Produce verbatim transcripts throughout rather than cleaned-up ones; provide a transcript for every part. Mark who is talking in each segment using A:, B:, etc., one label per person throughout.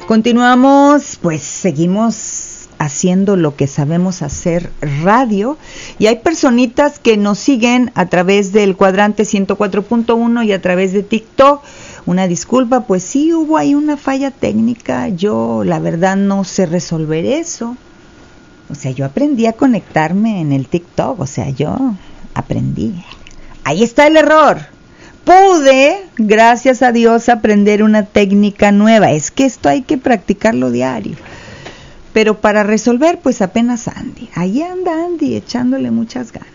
A: Continuamos, pues seguimos haciendo lo que sabemos hacer, radio, y hay personitas que nos siguen a través del cuadrante ciento cuatro punto uno y a través de TikTok. Una disculpa, pues sí hubo ahí una falla técnica, yo la verdad no sé resolver eso. O sea, yo aprendí a conectarme en el TikTok, o sea, yo aprendí. Ahí está el error. Pude, gracias a Dios, aprender una técnica nueva. Es que esto hay que practicarlo diario. Pero para resolver, pues apenas Andy. Ahí anda Andy, echándole muchas ganas.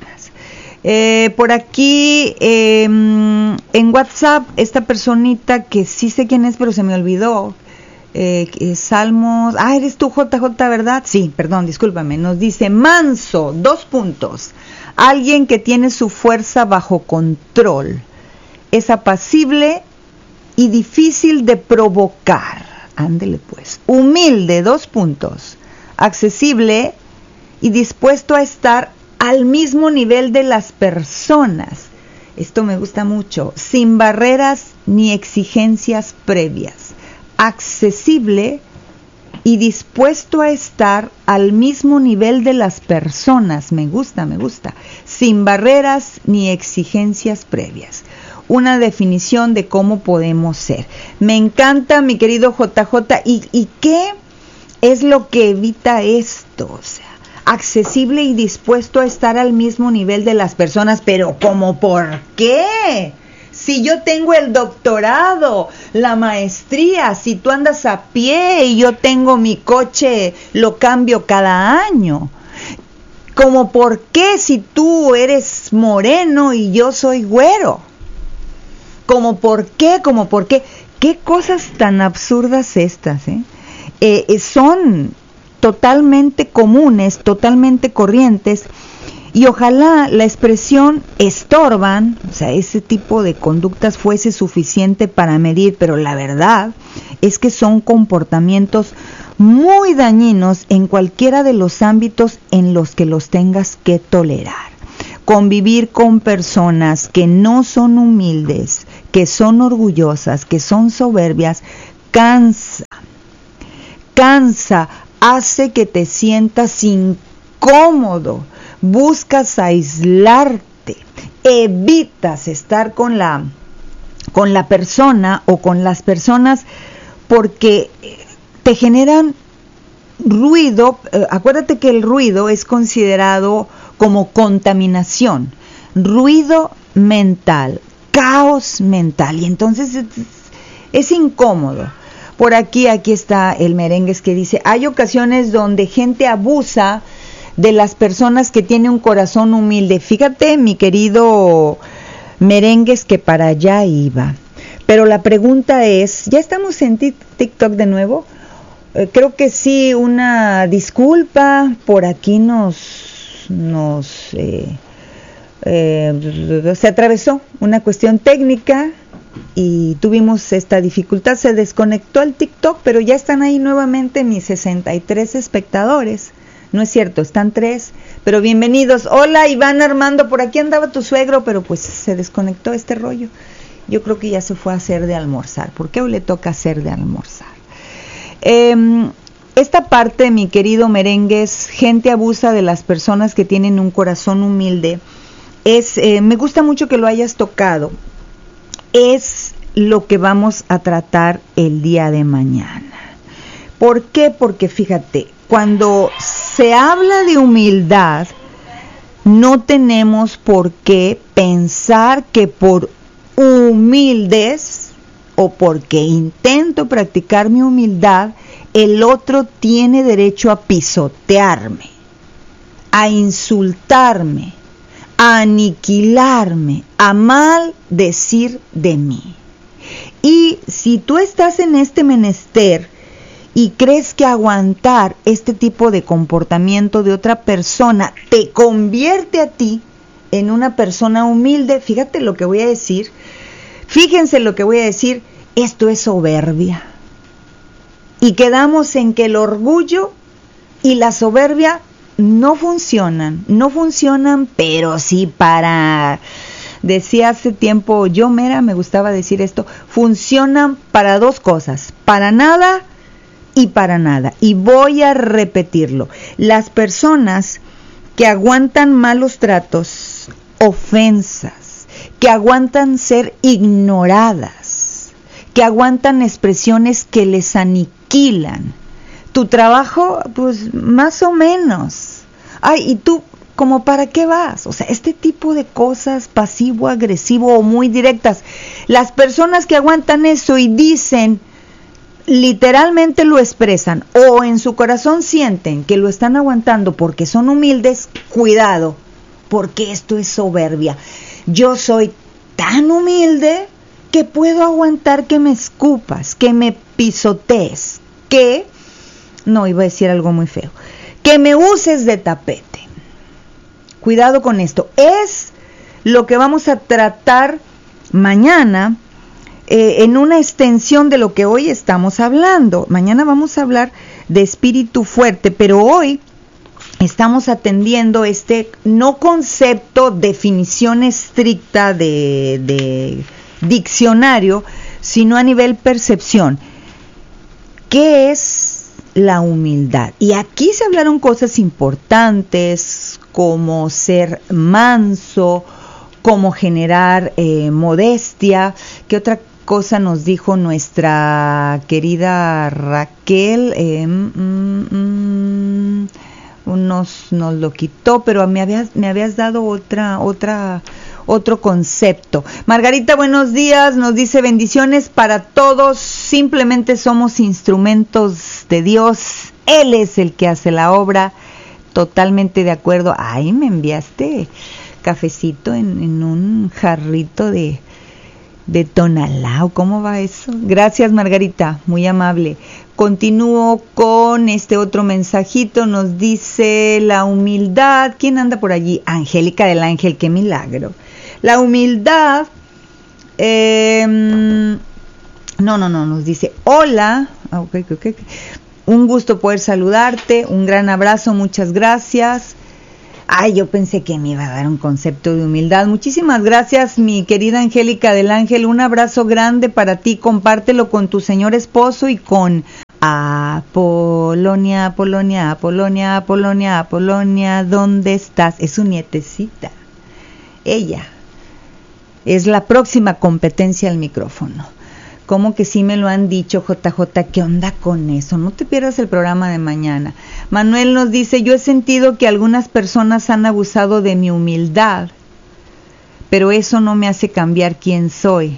A: Eh, por aquí, eh, en WhatsApp, esta personita que sí sé quién es, pero se me olvidó. Eh, eh, Salmos, ah, eres tú J J, ¿verdad? Sí, perdón, discúlpame. Nos dice, manso, dos puntos. Alguien que tiene su fuerza bajo control. Es apacible y difícil de provocar. Ándele pues. Humilde, dos puntos. Accesible y dispuesto a estar al mismo nivel de las personas. Esto me gusta mucho. Sin barreras ni exigencias previas. Accesible y dispuesto a estar al mismo nivel de las personas. Me gusta, me gusta. Sin barreras ni exigencias previas. Una definición de cómo podemos ser. Me encanta, mi querido J J. ¿Y, y qué es lo que evita esto? O sea, accesible y dispuesto a estar al mismo nivel de las personas. Pero ¿cómo por qué? Si yo tengo el doctorado, la maestría, si tú andas a pie y yo tengo mi coche, lo cambio cada año. ¿Cómo por qué si tú eres moreno y yo soy güero? ¿Cómo por qué? ¿Cómo por qué? ¿Qué cosas tan absurdas estas, eh? Eh, eh, son totalmente comunes, totalmente corrientes, y ojalá la expresión estorban, o sea, ese tipo de conductas fuese suficiente para medir, pero la verdad es que son comportamientos muy dañinos en cualquiera de los ámbitos en los que los tengas que tolerar. Convivir con personas que no son humildes, que son orgullosas, que son soberbias, cansa, cansa, hace que te sientas incómodo, buscas aislarte, evitas estar con la, con la persona o con las personas porque te generan ruido. Eh, acuérdate que el ruido es considerado como contaminación, ruido mental, caos mental, y entonces es, es incómodo. Por aquí, aquí está el Merengues que dice, hay ocasiones donde gente abusa de las personas que tienen un corazón humilde. Fíjate, mi querido Merengues, que para allá iba. Pero la pregunta es, ¿ya estamos en TikTok de nuevo? Eh, creo que sí, una disculpa, por aquí nos... nos eh, eh, se atravesó una cuestión técnica y tuvimos esta dificultad, se desconectó el TikTok, pero ya están ahí nuevamente mis sesenta y tres espectadores. No es cierto, están tres, pero bienvenidos. Hola Iván Armando, por aquí andaba tu suegro, pero pues se desconectó este rollo. Yo creo que ya se fue a hacer de almorzar. ¿Por qué hoy le toca hacer de almorzar? Eh, Esta parte, mi querido Merengues, gente abusa de las personas que tienen un corazón humilde, es, eh, me gusta mucho que lo hayas tocado, es lo que vamos a tratar el día de mañana. ¿Por qué? Porque fíjate, cuando se habla de humildad, no tenemos por qué pensar que por humildes o porque intento practicar mi humildad, el otro tiene derecho a pisotearme, a insultarme, a aniquilarme, a maldecir de mí. Y si tú estás en este menester y crees que aguantar este tipo de comportamiento de otra persona te convierte a ti en una persona humilde, fíjate lo que voy a decir, fíjense lo que voy a decir, esto es soberbia. Y quedamos en que el orgullo y la soberbia no funcionan, no funcionan, pero sí para, decía hace tiempo yo mera, me gustaba decir esto, funcionan para dos cosas, para nada, y para nada. Y voy a repetirlo. Las personas que aguantan malos tratos, ofensas, que aguantan ser ignoradas, que aguantan expresiones que les aniquilan. Tu trabajo, pues más o menos. Ay, ¿y tú como para qué vas? O sea, este tipo de cosas pasivo, agresivo o muy directas. Las personas que aguantan eso y dicen, literalmente lo expresan o en su corazón sienten que lo están aguantando porque son humildes, cuidado, porque esto es soberbia. Yo soy tan humilde que puedo aguantar que me escupas, que me pisotees, que, no, iba a decir algo muy feo, que me uses de tapete. Cuidado con esto. Es lo que vamos a tratar mañana eh, en una extensión de lo que hoy estamos hablando. Mañana vamos a hablar de espíritu fuerte, pero hoy estamos atendiendo este no concepto, definición estricta de, de diccionario, sino a nivel percepción. ¿Qué es la humildad? Y aquí se hablaron cosas importantes como ser manso, como generar eh, modestia. ¿Qué otra cosa nos dijo nuestra querida Raquel? Eh, mm, mm, nos, nos lo quitó, pero me habías, me habías dado otra, otra, otro concepto. Margarita, buenos días, nos dice bendiciones para todos, simplemente somos instrumentos de Dios, Él es el que hace la obra. Totalmente de acuerdo. Ay, me enviaste cafecito en, en un jarrito de, de Tonalá. ¿Cómo va eso? Gracias, Margarita, muy amable. Continúo con este otro mensajito. Nos dice la humildad. ¿Quién anda por allí? Angélica del Ángel, qué milagro. La humildad. Eh, no, no, no, nos dice hola. Okay, okay, okay. Un gusto poder saludarte, un gran abrazo, muchas gracias. Ay, yo pensé que me iba a dar un concepto de humildad. Muchísimas gracias, mi querida Angélica del Ángel. Un abrazo grande para ti. Compártelo con tu señor esposo y con Apolonia, Apolonia, Apolonia, Apolonia, Apolonia. ¿Dónde estás? Es su nietecita. Ella es la próxima competencia al micrófono. ¿Cómo que sí me lo han dicho, J J? ¿Qué onda con eso? No te pierdas el programa de mañana. Manuel nos dice, yo he sentido que algunas personas han abusado de mi humildad, pero eso no me hace cambiar quién soy.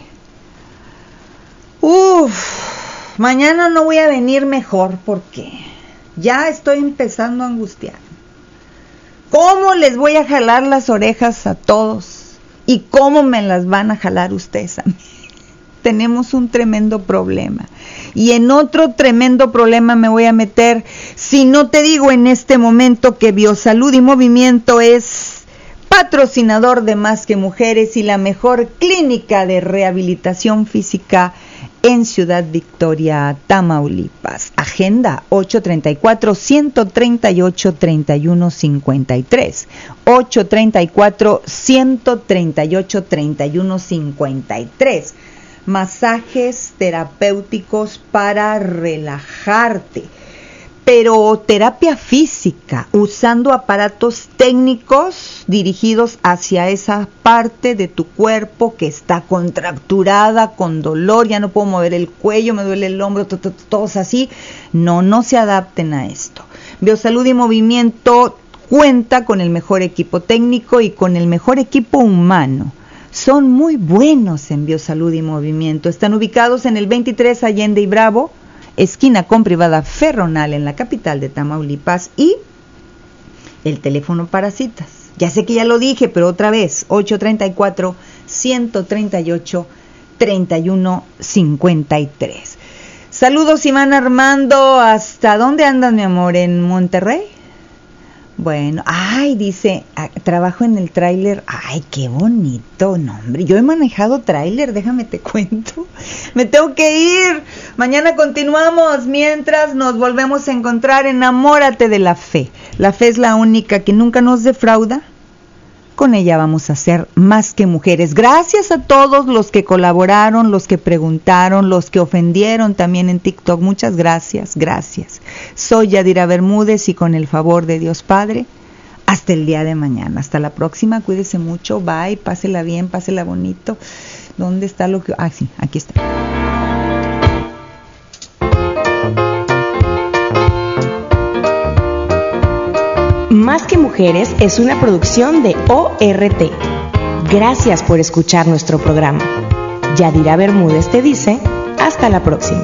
A: Uf, mañana no voy a venir mejor porque ya estoy empezando a angustiar. ¿Cómo les voy a jalar las orejas a todos? ¿Y cómo me las van a jalar ustedes a mí? Tenemos un tremendo problema. Y en otro tremendo problema me voy a meter si no te digo en este momento que Biosalud y Movimiento es patrocinador de Más que Mujeres y la mejor clínica de rehabilitación física en Ciudad Victoria, Tamaulipas. Agenda ocho treinta y cuatro, ciento treinta y ocho, treinta y uno cincuenta y tres. ocho treinta y cuatro, ciento treinta y ocho, treinta y uno cincuenta y tres. Masajes terapéuticos para relajarte, pero terapia física, usando aparatos técnicos dirigidos hacia esa parte de tu cuerpo que está contracturada, con dolor, ya no puedo mover el cuello, me duele el hombro, todos así. No, no se adapten a esto. Biosalud y Movimiento cuenta con el mejor equipo técnico y con el mejor equipo humano. Son muy buenos en Biosalud y Movimiento. Están ubicados en el veintitrés Allende y Bravo, esquina con Privada Ferronal en la capital de Tamaulipas. Y el teléfono para citas. Ya sé que ya lo dije, pero otra vez, ocho treinta y cuatro, ciento treinta y ocho, treinta y uno cincuenta y tres. Saludos, Iván Armando. ¿Hasta dónde andas, mi amor? ¿En Monterrey? Bueno, ay, dice, trabajo en el tráiler. Ay, qué bonito, no, hombre. Yo he manejado tráiler, déjame te cuento. Me tengo que ir. Mañana continuamos. Mientras nos volvemos a encontrar, enamórate de la fe. La fe es la única que nunca nos defrauda. con ella vamos a ser más que mujeres. Gracias a todos los que colaboraron, los que preguntaron, los que ofendieron también en TikTok. Muchas gracias, gracias. Soy Yadira Bermúdez y con el favor de Dios Padre, hasta el día de mañana. Hasta la próxima, cuídese mucho, bye, pásela bien, pásela bonito. ¿Dónde está lo que...? Ah, sí, aquí está.
B: Más que Mujeres es una producción de O R T. Gracias por escuchar nuestro programa. Yadira Bermúdez te dice, hasta la próxima.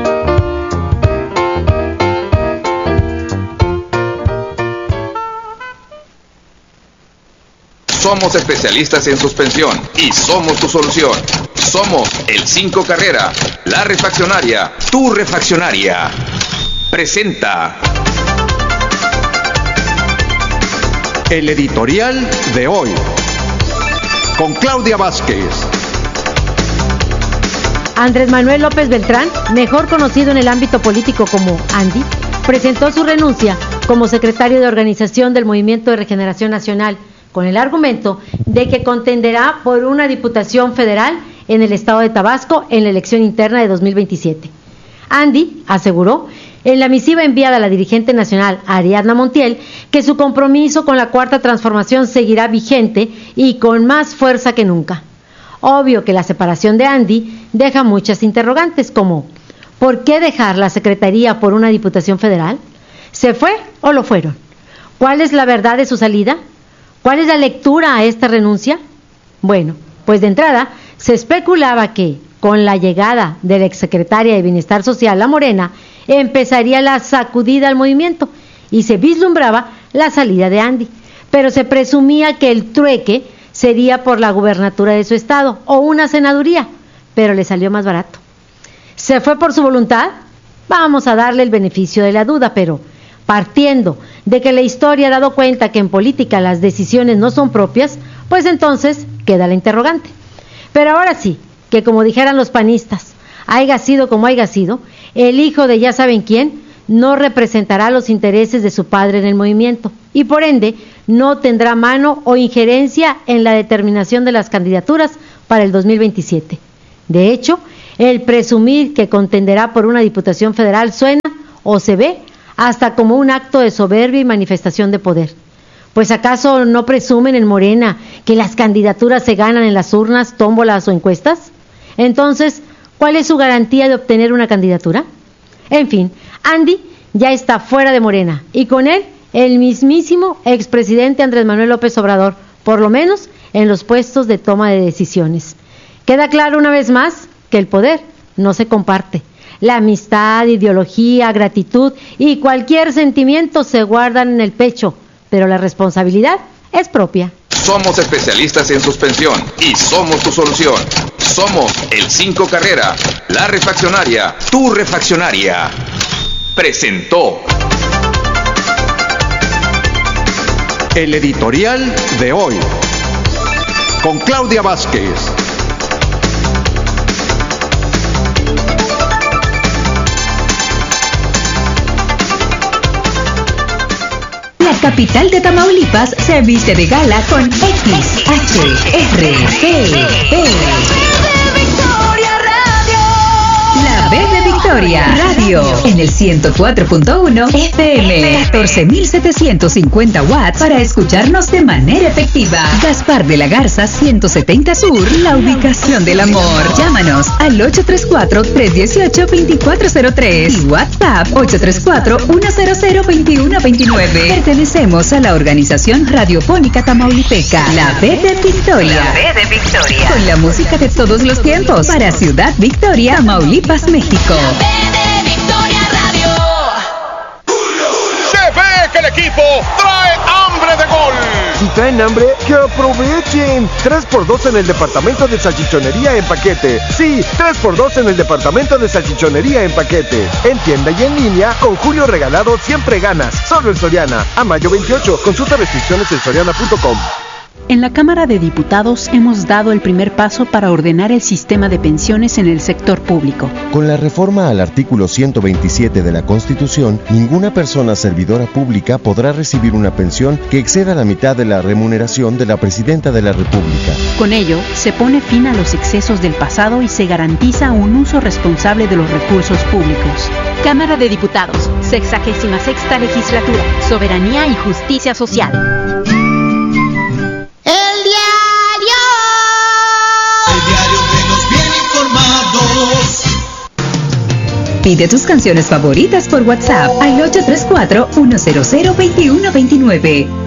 C: Somos especialistas en suspensión y somos tu solución. Somos el cinco Carrera, la refaccionaria, tu refaccionaria. Presenta
D: el editorial de hoy, con Claudia Vázquez.
E: Andrés Manuel López Beltrán, mejor conocido en el ámbito político como Andy, presentó su renuncia como secretario de organización del Movimiento de Regeneración Nacional, con el argumento de que contenderá por una diputación federal en el estado de Tabasco en la elección interna de dos mil veintisiete. Andy aseguró en la misiva enviada a la dirigente nacional Ariadna Montiel que su compromiso con la Cuarta Transformación seguirá vigente y con más fuerza que nunca. Obvio que la separación de Andy deja muchas interrogantes como ¿por qué dejar la secretaría por una diputación federal? ¿Se fue o lo fueron? ¿Cuál es la verdad de su salida? ¿Cuál es la lectura a esta renuncia? Bueno, pues de entrada se especulaba que con la llegada de la exsecretaria de Bienestar Social, la Morena, empezaría la sacudida al movimiento y se vislumbraba la salida de Andy, pero se presumía que el trueque sería por la gubernatura de su estado o una senaduría, pero le salió más barato. ¿Se fue por su voluntad? Vamos a darle el beneficio de la duda, pero partiendo de que la historia ha dado cuenta que en política las decisiones no son propias, pues entonces queda la interrogante. Pero ahora sí, que como dijeran los panistas, haya sido como haya sido, el hijo de ya saben quién no representará los intereses de su padre en el movimiento y por ende no tendrá mano o injerencia en la determinación de las candidaturas para el dos mil veintisiete. De hecho, el presumir que contenderá por una diputación federal suena o se ve hasta como un acto de soberbia y manifestación de poder. Pues ¿acaso no presumen en Morena que las candidaturas se ganan en las urnas, tómbolas o encuestas? Entonces, ¿cuál es su garantía de obtener una candidatura? En fin, Andy ya está fuera de Morena y con él el mismísimo expresidente Andrés Manuel López Obrador, por lo menos en los puestos de toma de decisiones. Queda claro una vez más que el poder no se comparte. La amistad, ideología, gratitud y cualquier sentimiento se guardan en el pecho, pero la responsabilidad es propia.
C: Somos especialistas en suspensión y somos tu solución. Somos el cinco Carrera, la refaccionaria, tu refaccionaria. Presentó
D: el editorial de hoy, con Claudia Vázquez.
F: La capital de Tamaulipas se viste de gala con X H R P P. La B de Victoria Radio en el ciento cuatro punto uno F M, catorce mil setecientos cincuenta watts para escucharnos de manera efectiva. Gaspar de la Garza ciento setenta Sur, la ubicación del amor. Llámanos al ocho tres cuatro, tres uno ocho, dos cuatro cero tres y WhatsApp ocho tres cuatro, uno cero cero, dos uno dos nueve. Pertenecemos a la organización radiofónica tamaulipeca, la B de Victoria. La B de Victoria. Con la música de todos los tiempos para Ciudad Victoria, Tamaulipas, México.
G: Se ve que el equipo trae hambre de gol.
H: Si traen hambre, que aprovechen. tres por dos en el departamento de salchichonería en paquete. Sí, tres por dos en el departamento de salchichonería en paquete. En tienda y en línea, con Julio Regalado siempre ganas. Solo en Soriana. A mayo veintiocho. Consulta restricciones en soriana punto com.
I: En la Cámara de Diputados hemos dado el primer paso para ordenar el sistema de pensiones en el sector público.
J: Con la reforma al artículo ciento veintisiete de la Constitución, ninguna persona servidora pública podrá recibir una pensión que exceda la mitad de la remuneración de la Presidenta de la República.
I: Con ello, se pone fin a los excesos del pasado y se garantiza un uso responsable de los recursos públicos.
K: Cámara de Diputados, sexagésima sexta legislatura, soberanía y justicia social.
L: El diario. El diario que nos viene informados.
F: Pide tus canciones favoritas por WhatsApp al ocho tres cuatro, uno cero cero, dos uno dos nueve.